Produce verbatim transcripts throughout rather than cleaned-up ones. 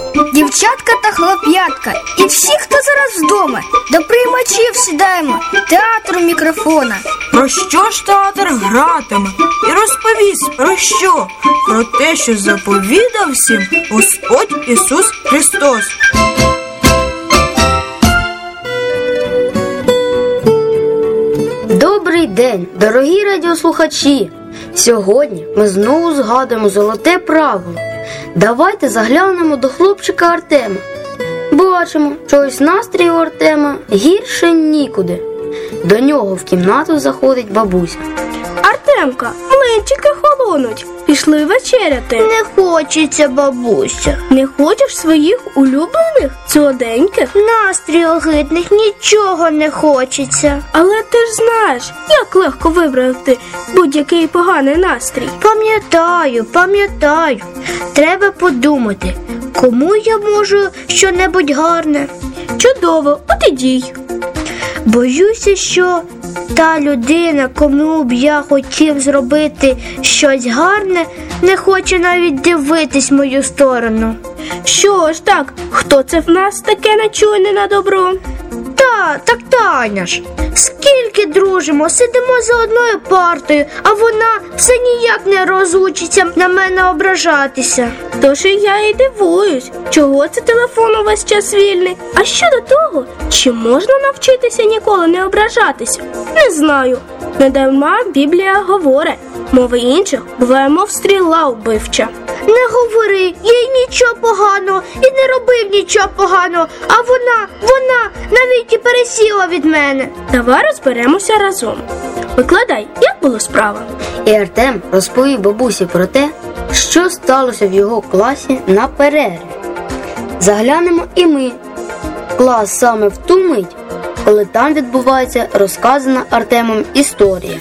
Дівчатка та хлоп'ятка і всі, хто зараз вдома, до приймачів сідаємо, театру мікрофона. Про що ж театр гратиме? І розповість про що? Про те, що заповідав всім Господь Ісус Христос. Добрий день, дорогі радіослухачі! Сьогодні ми знову згадуємо золоте правило. Давайте заглянемо до хлопчика Артема. Бачимо, що ось настрій у Артема гірше нікуди. До нього в кімнату заходить бабуся. Артемка, млинчики холонуть. Пішли вечеряти. Не хочеться, бабуся. Не хочеш своїх улюблених солоденьких? Настрій огидних, нічого не хочеться. Але ти ж знаєш, як легко вибрати будь-який поганий настрій. Пам'ятаю, пам'ятаю. Треба подумати, кому я можу щонебудь гарне. Чудово, от і дій. Боюся, що та людина, кому б я хотів зробити щось гарне, не хоче навіть дивитись в мою сторону. Що ж так, хто це в нас таке нечуйне на добро? Та, так Таня ж. Скільки дружимо, сидимо за одною партою, а вона все ніяк не розучиться на мене ображатися. Тож і я і дивуюсь, чого це телефон увесь час вільний. А щодо того, чи можна навчитися ніколи не ображатися? Не знаю. Недарма Біблія говорить, мови інших буває, мов стріла вбивча. Не говори, їй нічого поганого і не робив нічого поганого, а вона, вона навіть і пересіла від мене. Давай розберемося разом. Викладай, як було справа? І Артем розповів бабусі про те, що сталося в його класі на перерві. Заглянемо і ми в клас саме в ту мить, коли там відбувається розказана Артемом історія.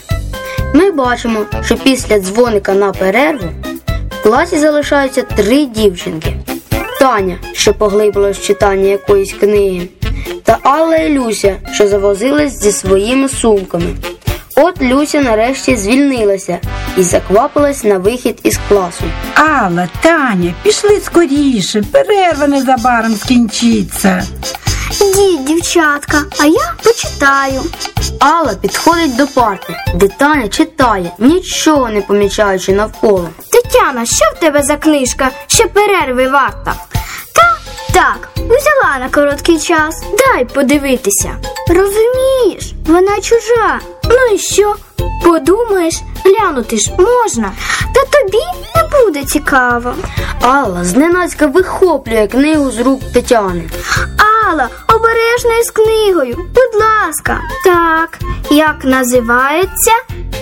Ми бачимо, що після дзвоника на перерву в класі залишаються три дівчинки. Таня, що поглибилась в читання якоїсь книги, та Алла і Люся, що завозились зі своїми сумками. От Люся нарешті звільнилася і заквапилась на вихід із класу. Алла, Таня, пішли скоріше, перерва незабаром скінчиться. Йдіть, дівчатка, а я почитаю. Алла підходить до парти, де Таня читає, нічого не помічаючи навколо. Тетяна, що в тебе за книжка, що перерви варта? Та, так, взяла на короткий час. Дай подивитися. Розумієш, вона чужа. Ну і що? Подумаєш, глянути ж можна. Та тобі не буде цікаво. Алла зненацька вихоплює книгу з рук Тетяни. Алла, обережно із книгою, будь ласка. Так, як називається?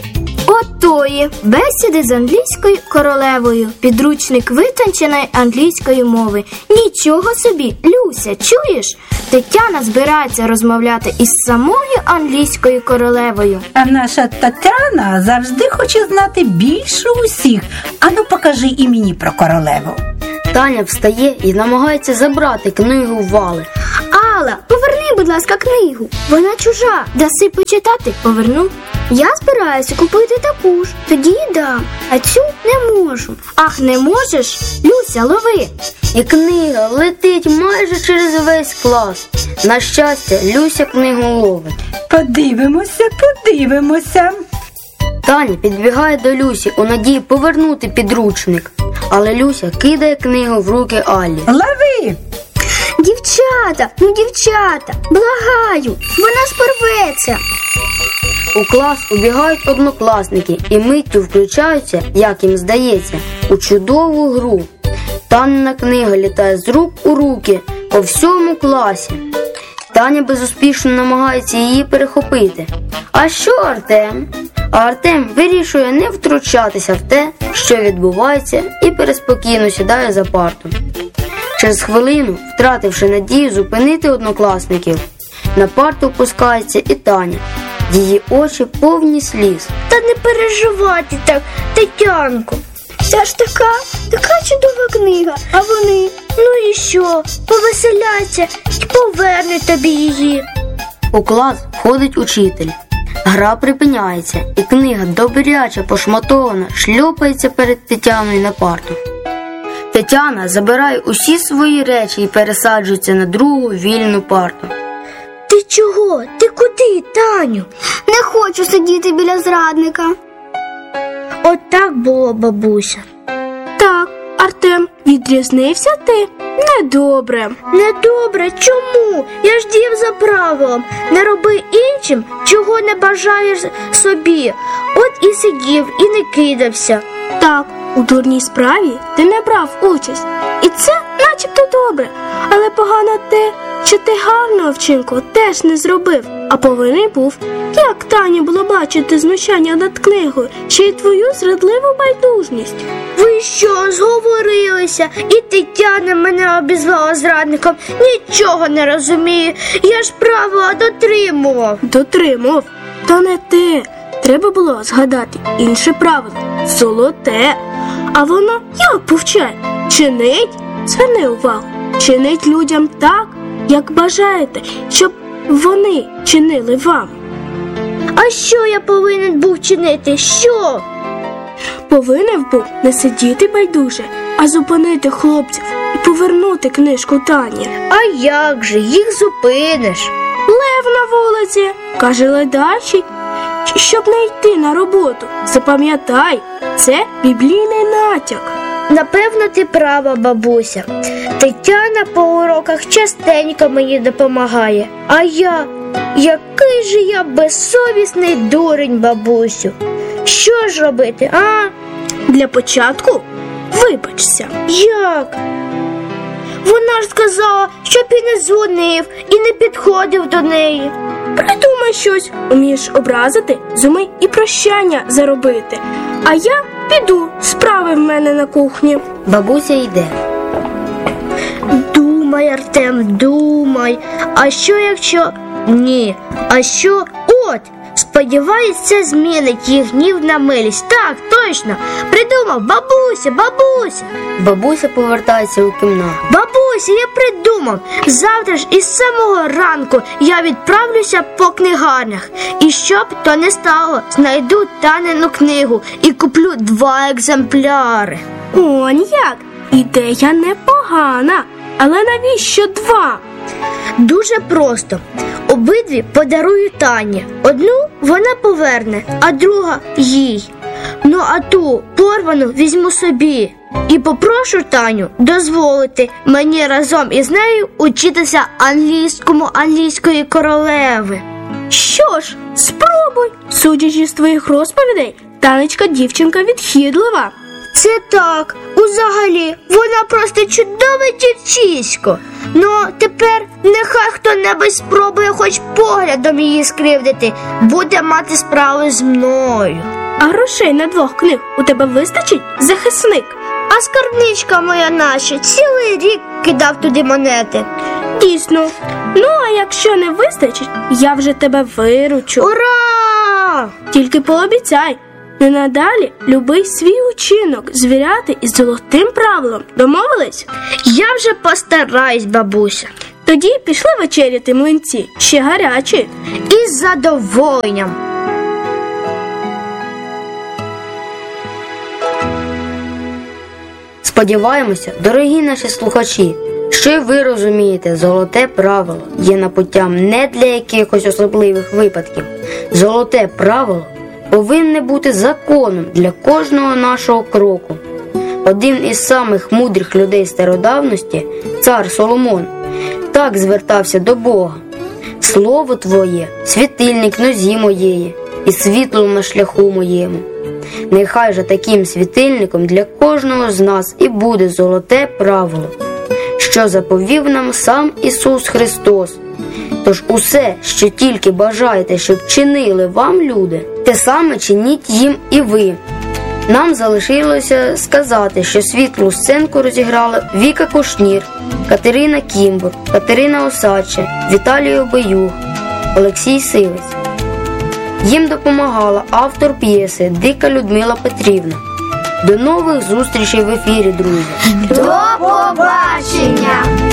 Отої. Бесіди з англійською королевою. Підручник витонченої англійської мови. Нічого собі, Люся, чуєш? Тетяна збирається розмовляти із самою англійською королевою. А наша Тетяна завжди хоче знати більше усіх. Ану, покажи і мені про королеву. Таня встає і намагається забрати книгу в Алли. Алла, поверни, будь ласка, книгу. Вона чужа. Даси почитати? Поверну. Я збираюся купити таку ж. Тоді й дам. А цю не можу. Ах, не можеш? Люся, лови. І книга летить майже через весь клас. На щастя, Люся книгу ловить. Подивимося, подивимося. Таня підбігає до Люсі у надії повернути підручник. Але Люся кидає книгу в руки Аллі. Лови! Дівчата, ну дівчата, благаю, вона ж порветься. У клас убігають однокласники і миттю включаються, як їм здається, у чудову гру. Танина книга літає з рук у руки по всьому класі. Таня безуспішно намагається її перехопити. А що Артем? А Артем вирішує не втручатися в те, що відбувається, і переспокійно сідає за парту. Через хвилину, втративши надію зупинити однокласників, на парту опускається і Таня. Її очі повні сліз. Та не переживайте так, Тетянко. Це ж така, така чудова книга, а вони, ну і що, повеселяться і повернуть тобі її. У клас входить учитель. Гра припиняється, і книга, добряче пошматована, шльопається перед Тетяною на парту. Тетяна забирає усі свої речі і пересаджується на другу вільну парту. Ти чого? Ти куди, Таню? Не хочу сидіти біля зрадника. От так було, бабуся. Так, Артем, відрізнився ти? Недобре. Недобре, чому? Я ж діяв за правилом. Не роби іншим, чого не бажаєш собі. От і сидів, і не кидався. Так, у дурній справі ти не брав участь. І це начебто добре. Але погано те, що ти гарного вчинку теж не зробив, а повинен був. Як Тані було бачити знущання над книгою, ще й твою зрадливу байдужність? Ви що, зговорилися? І Тетяна мене обізвала зрадником. Нічого не розумію. Я ж правила дотримував. Дотримав. Та не те. Треба було згадати інше правило. Золоте. А воно як повчає? Чинить? Зверни увагу. Чинить людям так, як бажаєте, щоб вони чинили вам. А що я повинен був чинити? Що? Повинен був не сидіти байдуже, а зупинити хлопців і повернути книжку Тані. А як же, їх зупиниш? Лев на вулиці, каже ледачий, щоб не йти на роботу. Запам'ятай, це біблійний натяк. Напевно, ти права, бабуся. Тетяна по уроках частенько мені допомагає. А я, який же я безсовісний дурень, бабусю. Що ж робити, а? Для початку вибачся. Як? Вона ж сказала, щоб і не дзвонив, і не підходив до неї. Придумай щось. Умієш образити, зумий і прощання заробити. А я піду, справи в мене на кухні. Бабуся йде. Думай, Артем, думай. А що якщо... Ні. А що... От, сподіваюсь, це змінить їх гнів на милість. Так, точно. Придумав. Бабуся, бабуся. Бабуся повертається у кімнату. Бабуся, я придумав. Завтра ж із самого ранку я відправлюся по книгарнях. І щоб то не стало, знайду Танину книгу і куплю два екземпляри. Он як? Ідея непогана. Але навіщо два? Дуже просто. Обидві подарую Тані. Одну вона поверне, а друга їй. Ну а ту порвану візьму собі. І попрошу Таню дозволити мені разом із нею учитися англійському англійської королеви. Що ж, спробуй. Судячи з твоїх розповідей, Танечка дівчинка відхидлива. Це так, узагалі, вона просто чудове дівчисько. Ну, тепер нехай хто-небудь спробує хоч поглядом її скривдити, буде мати справу з мною. А грошей на двох книг у тебе вистачить, захисник? А скарбничка моя наша цілий рік кидав туди монети. Дійсно. Ну, а якщо не вистачить, я вже тебе виручу. Ура! Тільки пообіцяй, не надалі любий свій учинок звіряти із золотим правилом. Домовились? Я вже постараюсь, бабуся. Тоді пішли вечеряти млинці, ще гарячі. Із задоволенням. Сподіваємося, дорогі наші слухачі, що ви розумієте, золоте правило є напуттям не для якихось особливих випадків. Золоте правило повинне бути законом для кожного нашого кроку. Один із самих мудрих людей стародавності, цар Соломон, так звертався до Бога: «Слово Твоє – світильник нозі моєї і світло на шляху моєму». Нехай же таким світильником для кожного з нас і буде золоте правило, що заповів нам сам Ісус Христос. Тож усе, що тільки бажаєте, щоб чинили вам люди, те саме чиніть їм і ви. Нам залишилося сказати, що світлу сценку розіграли Віка Кушнір, Катерина Кімбур, Катерина Осадче, Віталій Обеюг, Олексій Сивець. Їм допомагала автор п'єси Дика Людмила Петрівна. До нових зустрічей в ефірі, друзі! До побачення!